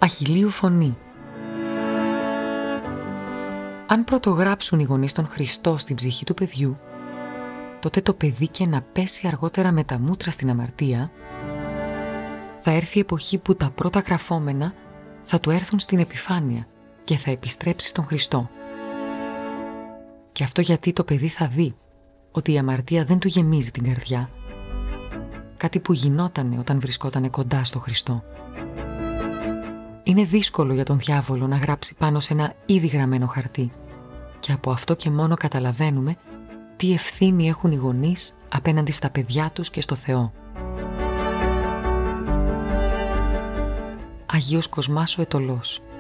αχιλλείου φωνή. Αν πρωτογράψουν οι γονείς τον Χριστό στην ψυχή του παιδιού, τότε το παιδί και να πέσει αργότερα με τα μούτρα στην αμαρτία, θα έρθει η εποχή που τα πρώτα γραφόμενα θα του έρθουν στην επιφάνεια και θα επιστρέψει στον Χριστό. Και αυτό γιατί το παιδί θα δει ότι η αμαρτία δεν του γεμίζει την καρδιά, κάτι που γινότανε όταν βρισκότανε κοντά στο Χριστό. Είναι δύσκολο για τον διάβολο να γράψει πάνω σε ένα ήδη γραμμένο χαρτί και από αυτό και μόνο καταλαβαίνουμε τι ευθύνη έχουν οι γονείς απέναντι στα παιδιά τους και στο Θεό. Αγίος Κοσμάς ο Αιτωλός.